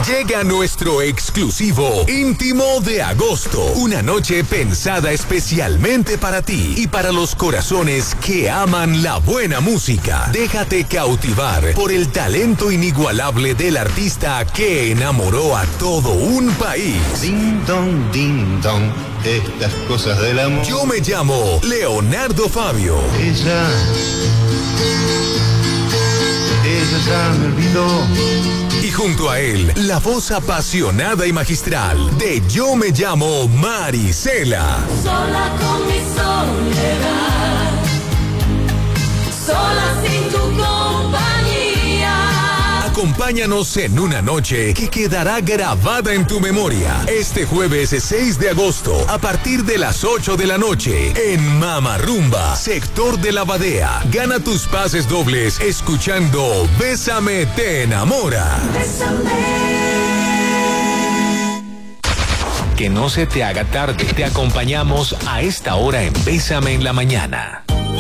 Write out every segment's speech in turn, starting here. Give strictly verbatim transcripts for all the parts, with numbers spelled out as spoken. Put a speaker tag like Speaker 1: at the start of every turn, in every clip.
Speaker 1: Llega nuestro exclusivo íntimo de agosto. Una noche pensada especialmente para ti y para los corazones que aman la buena música. Déjate cautivar por el talento inigualable del artista que enamoró a todo un país.
Speaker 2: Ding dong, ding dong, estas cosas del amor.
Speaker 1: Yo me llamo Leonardo Fabio.
Speaker 2: Ella, ella ya me olvidó.
Speaker 1: Y junto a él, la voz apasionada y magistral de Yo me llamo Marisela.
Speaker 3: Sola con mi soledad, sola sin tu compañía.
Speaker 1: Acompáñanos en una noche que quedará grabada en tu memoria. Este jueves seis de agosto, a partir de las ocho de la noche, en Mama Rumba, sector de la Badea. Gana tus pases dobles escuchando Bésame te enamora.
Speaker 3: Bésame.
Speaker 1: Que no se te haga tarde, te acompañamos a esta hora en Bésame en la mañana.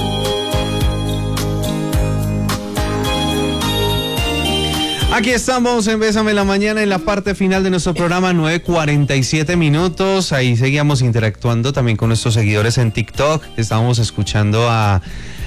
Speaker 4: Aquí estamos en Bésame en la mañana, en la parte final de nuestro programa, nueve cuarenta y siete minutos. Ahí seguíamos interactuando también con nuestros seguidores en TikTok. Estábamos escuchando a,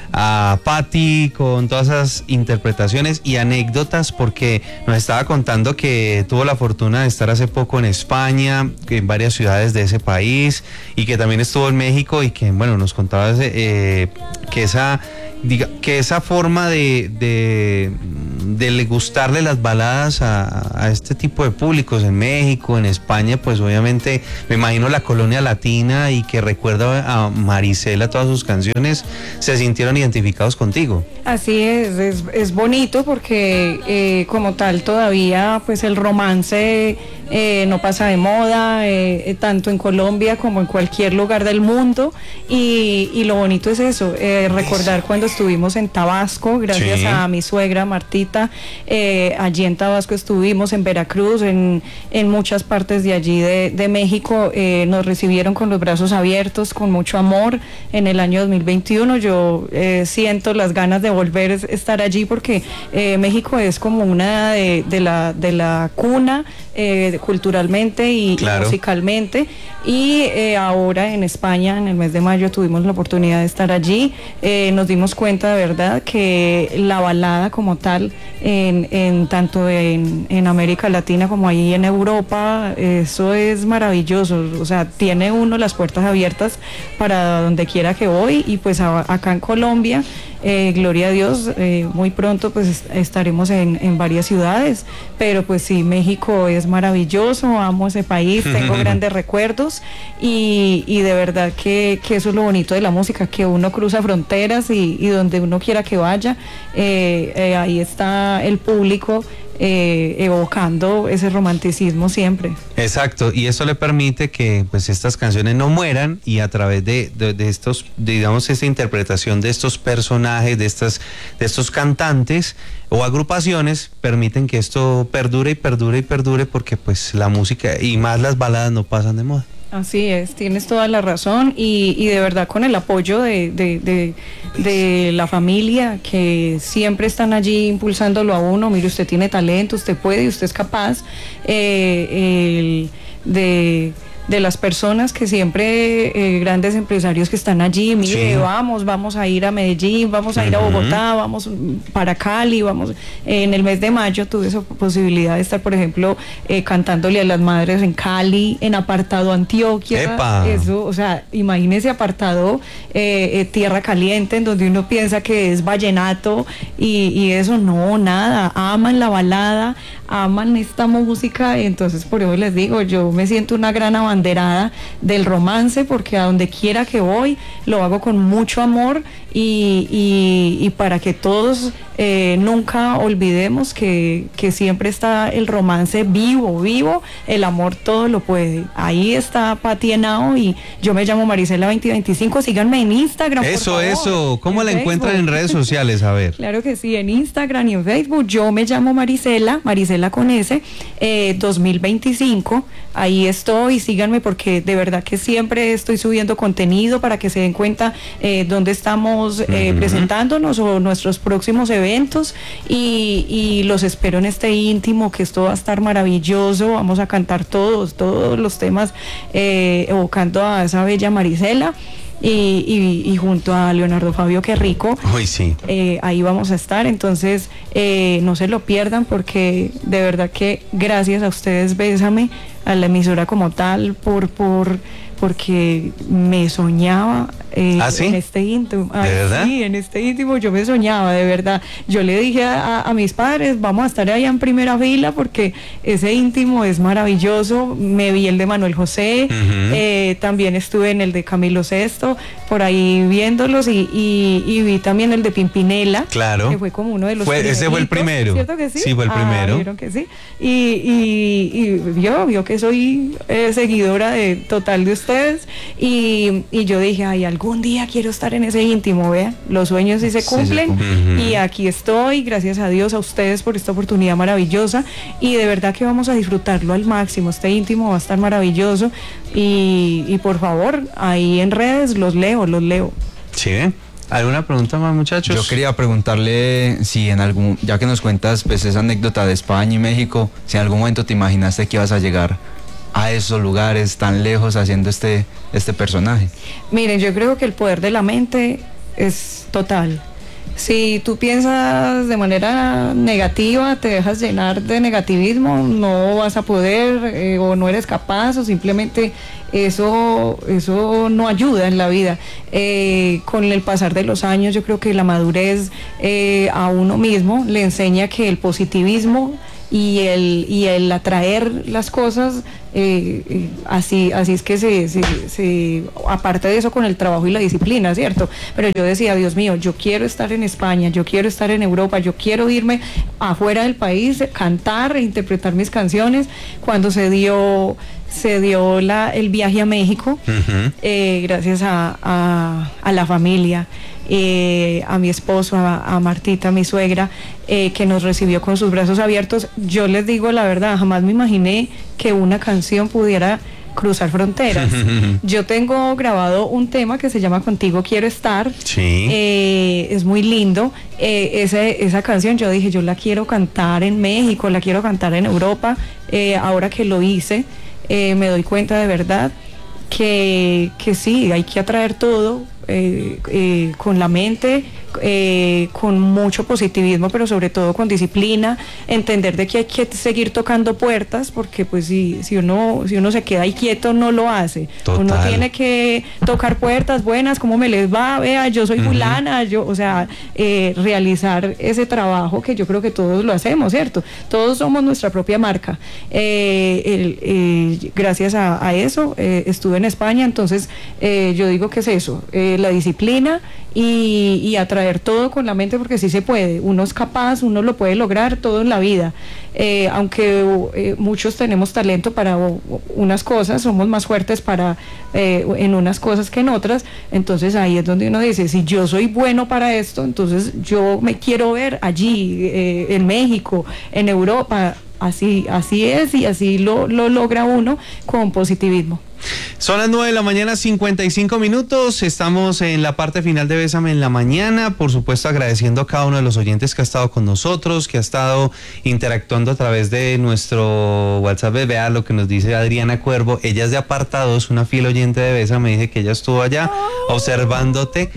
Speaker 4: a Patti con todas esas interpretaciones y anécdotas, porque nos estaba contando que tuvo la fortuna de estar hace poco en España, en varias ciudades de ese país, y que también estuvo en México, y que, bueno, nos contaba eh, que esa... Diga, que esa forma de, de, de gustarle las baladas a, a este tipo de públicos en México, en España, pues obviamente me imagino la colonia latina, y que recuerda a Marisela todas sus canciones, se sintieron identificados contigo.
Speaker 5: Así es, es, es bonito porque eh, como tal todavía pues el romance eh, no pasa de moda, eh, tanto en Colombia como en cualquier lugar del mundo, y, y lo bonito es eso, eh, recordar cuando estuvimos en Tabasco, gracias sí. a mi suegra Martita, eh, allí en Tabasco estuvimos, en Veracruz, en, en muchas partes de allí de, de México, eh, nos recibieron con los brazos abiertos, con mucho amor. En el año dos mil veintiuno yo eh, siento las ganas de volver a estar allí, porque eh, México es como una de, de, la, de la cuna eh, culturalmente y, claro. y musicalmente, y eh, ahora en España, en el mes de mayo, tuvimos la oportunidad de estar allí, eh, nos dimos cuenta de verdad que la balada como tal, en, en tanto en, en América Latina como ahí en Europa, eso es maravilloso, o sea, tiene uno las puertas abiertas para donde quiera que voy, y pues a, acá en Colombia, Eh, gloria a Dios, eh, muy pronto pues estaremos en, en varias ciudades, pero pues sí, México es maravilloso, amo ese país, tengo grandes recuerdos, y, y de verdad que, que eso es lo bonito de la música, que uno cruza fronteras, y, y donde uno quiera que vaya, eh, eh, ahí está el público Eh, evocando ese romanticismo siempre.
Speaker 4: Exacto, y eso le permite que pues estas canciones no mueran, y a través de, de, de estos, digamos, esta interpretación de estos personajes, de estas, de estos cantantes o agrupaciones, permiten que esto perdure y perdure y perdure, porque pues la música y más las baladas no pasan de moda.
Speaker 5: Así es, tienes toda la razón, y, y de verdad con el apoyo de, de, de, de la familia, que siempre están allí impulsándolo a uno. Mire, usted tiene talento, usted puede, usted es capaz, eh, el, de... de las personas que siempre, eh, grandes empresarios que están allí, mire, sí. vamos, vamos a ir a Medellín, vamos a ir uh-huh. a Bogotá, vamos para Cali, vamos, eh, en el mes de mayo tuve esa posibilidad de estar, por ejemplo, eh, cantándole a las madres en Cali, en Apartado Antioquia. ¡Epa! Eso, o sea, imagínese Apartado, eh, eh, tierra caliente, en donde uno piensa que es vallenato, y, y eso, no, nada, aman la balada, aman esta música, entonces por eso les digo, yo me siento una gran abanderada del romance, porque a donde quiera que voy lo hago con mucho amor, y, y, y para que todos eh, nunca olvidemos que, que siempre está el romance vivo, vivo, el amor todo lo puede. Ahí está Patti Henao, y yo me llamo Marisela veinte veinticinco, síganme en Instagram.
Speaker 4: Eso,
Speaker 5: por favor.
Speaker 4: eso, ¿cómo
Speaker 5: en
Speaker 4: la
Speaker 5: Facebook.
Speaker 4: Encuentran en redes sociales? A ver.
Speaker 5: Claro que sí, en Instagram y en Facebook, yo me llamo Marisela, Marisela con S, eh, dos mil veinticinco, ahí estoy, síganme síganme porque de verdad que siempre estoy subiendo contenido para que se den cuenta eh, dónde estamos eh, uh-huh. presentándonos o nuestros próximos eventos y, y los espero en este íntimo, que esto va a estar maravilloso. Vamos a cantar todos, todos los temas eh, evocando a esa bella Marisela. Y, y, y junto a Leonardo Fabio Querrico,
Speaker 4: Uy, sí.
Speaker 5: eh, ahí vamos a estar, entonces eh, no se lo pierdan porque de verdad que gracias a ustedes, Bésame, a la emisora como tal, por por porque me soñaba eh,
Speaker 4: ¿Ah, sí?
Speaker 5: en este íntimo. Ay,
Speaker 4: ¿De verdad?
Speaker 5: Sí, en este íntimo yo me soñaba, de verdad. Yo le dije a, a mis padres, vamos a estar allá en primera fila porque ese íntimo es maravilloso. Me vi el de Manuel José, uh-huh. eh, también estuve en el de Camilo Sesto, por ahí viéndolos y, y, y vi también el de Pimpinela,
Speaker 4: claro.
Speaker 5: que fue como uno de los
Speaker 4: fue, ese fue el primero.
Speaker 5: ¿Cierto que sí?
Speaker 4: Sí, fue el primero.
Speaker 5: Ah, ¿vieron que sí? Y, y, y vio, vio que soy eh, seguidora de total de ustedes y, y yo dije, ay, algún día quiero estar en ese íntimo, vean, los sueños sí se cumplen, sí, se cumplen. Y aquí estoy, gracias a Dios, a ustedes por esta oportunidad maravillosa y de verdad que vamos a disfrutarlo al máximo. Este íntimo va a estar maravilloso y, y por favor, ahí en redes los leo, los leo.
Speaker 4: Sí, ¿alguna pregunta más, muchachos?
Speaker 6: Yo quería preguntarle si en algún, ya que nos cuentas pues esa anécdota de España y México, si en algún momento te imaginaste que ibas a llegar a esos lugares tan lejos haciendo este, este personaje.
Speaker 5: Miren, yo creo que el poder de la mente es total. Si tú piensas de manera negativa, te dejas llenar de negativismo, no vas a poder eh, o no eres capaz o simplemente eso, eso no ayuda en la vida. Eh, con el pasar de los años yo creo que la madurez eh, a uno mismo le enseña que el positivismo y el y el atraer las cosas eh, eh, así así es que se, se, se aparte de eso con el trabajo y la disciplina, ¿cierto? Pero yo decía, Dios mío, yo quiero estar en España, yo quiero estar en Europa, yo quiero irme afuera del país, cantar e interpretar mis canciones. Cuando se dio se dio la, el viaje a México, uh-huh. eh, gracias a, a, a la familia, eh, a mi esposo, a, a Martita, mi suegra, eh, que nos recibió con sus brazos abiertos. Yo les digo la verdad, jamás me imaginé que una canción pudiera cruzar fronteras. Yo tengo grabado un tema que se llama Contigo Quiero Estar.
Speaker 4: Sí.
Speaker 5: Eh, es muy lindo. Eh, ese, esa canción yo dije, yo la quiero cantar en México, la quiero cantar en Europa. Eh, ahora que lo hice, eh, me doy cuenta de verdad que, que sí, hay que atraer todo eh, eh, con la mente, eh, con mucho positivismo, pero sobre todo con disciplina, entender de que hay que seguir tocando puertas, porque pues si, si uno si uno se queda ahí quieto no lo hace. Total. Uno tiene que tocar puertas buenas, cómo me les va, vea, yo soy fulana, uh-huh. yo, o sea, eh, realizar ese trabajo que yo creo que todos lo hacemos, ¿cierto? Todos somos nuestra propia marca. Eh, el, eh, gracias a, a eso eh, estuve en España, entonces eh, yo digo que es eso, eh, la disciplina y, y atraer todo con la mente, porque sí se puede, uno es capaz, uno lo puede lograr todo en la vida, eh, aunque eh, muchos tenemos talento para o, unas cosas, somos más fuertes para eh, en unas cosas que en otras, entonces ahí es donde uno dice, si yo soy bueno para esto, entonces yo me quiero ver allí, eh, en México, en Europa, así, así es y así lo, lo logra uno con positivismo.
Speaker 4: Son las nueve de la mañana, cincuenta y cinco minutos. Estamos en la parte final de Bésame en la Mañana. Por supuesto, agradeciendo a cada uno de los oyentes que ha estado con nosotros, que ha estado interactuando a través de nuestro WhatsApp. Vea lo que nos dice Adriana Cuervo. Ella es de Apartados, una fiel oyente de Bésame. Dice que ella estuvo allá oh. observándote.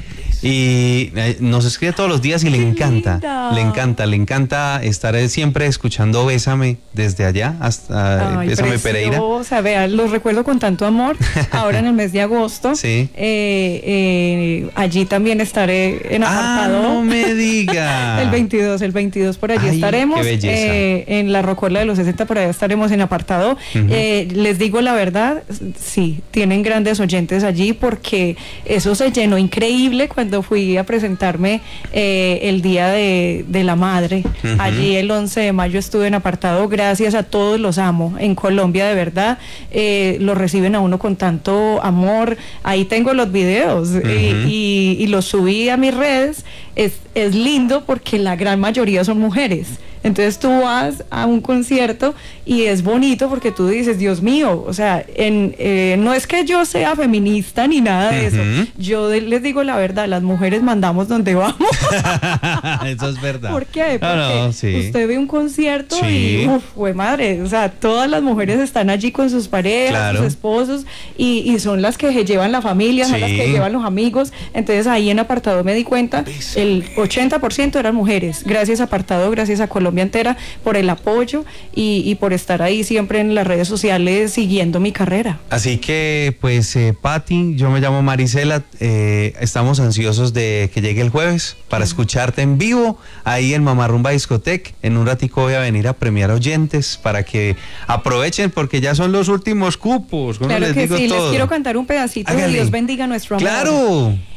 Speaker 4: Y nos escribe todos los días y le encanta, linda. le encanta, le encanta estar siempre escuchando Bésame desde allá hasta Ay, Bésame Pereira.
Speaker 5: O sea, vea, los recuerdo con tanto amor. Ahora en el mes de agosto,
Speaker 4: sí.
Speaker 5: eh, eh, allí también estaré en Apartado.
Speaker 4: Ah, no me diga.
Speaker 5: el veintidós, el veintidós por allí Ay, estaremos.
Speaker 4: Qué belleza.
Speaker 5: Eh, en la Rocola de los sesenta por allá estaremos en Apartado. Uh-huh. Eh, les digo la verdad, sí, tienen grandes oyentes allí porque eso se llenó increíble cuando Cuando fui a presentarme eh, el Día de, de la Madre. Uh-huh. Allí el once de mayo estuve en Apartado. Gracias a todos, los amo. En Colombia, de verdad, eh, lo reciben a uno con tanto amor. Ahí tengo los videos uh-huh. y, y, y los subí a mis redes. Es, es lindo porque la gran mayoría son mujeres. Entonces tú vas a un concierto y es bonito porque tú dices, Dios mío, o sea, en, eh, no es que yo sea feminista ni nada de eso.
Speaker 4: Ujú.
Speaker 5: Yo de- les digo la verdad, las mujeres mandamos donde vamos.
Speaker 4: Eso es verdad.
Speaker 5: ¿Por qué? Porque
Speaker 4: No, no, sí.
Speaker 5: usted ve un concierto
Speaker 4: Sí.
Speaker 5: y, uff, güey madre, o sea, todas las mujeres están allí con sus parejas,
Speaker 4: Claro.
Speaker 5: sus esposos, y, y son las que se llevan la familia, son
Speaker 4: Sí.
Speaker 5: las que llevan los amigos. Entonces ahí en Apartado me di cuenta, el ochenta por ciento eran mujeres. Gracias Apartado, gracias a Colombia entera por el apoyo y, y por estar ahí siempre en las redes sociales siguiendo mi carrera.
Speaker 4: Así que, pues, eh, Patti, yo me llamo Marisela, eh, estamos ansiosos de que llegue el jueves para escucharte en vivo ahí en Mamarrumba Discotec. En un ratico voy a venir a premiar oyentes para que aprovechen porque ya son los últimos cupos. ¿Cómo
Speaker 5: Claro
Speaker 4: les
Speaker 5: que
Speaker 4: digo
Speaker 5: sí,
Speaker 4: todo?
Speaker 5: les quiero cantar un pedacito
Speaker 4: Hágale.
Speaker 5: de Dios bendiga nuestro amor.
Speaker 4: ¡Claro!